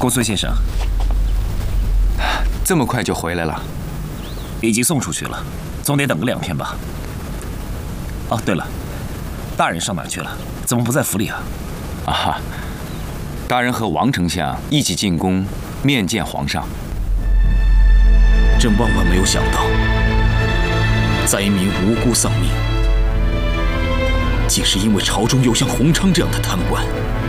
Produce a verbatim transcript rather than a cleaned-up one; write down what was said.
公孙先生， 这么快就回来了？ 已经送出去了，总得等个两天吧。哦，对了，大人上哪儿去了？怎么不在府里啊？ 啊哈，大人和王丞相一起进宫面见皇上。 朕万万没有想到，灾民无辜丧命，竟是因为朝中有像洪昌这样的贪官。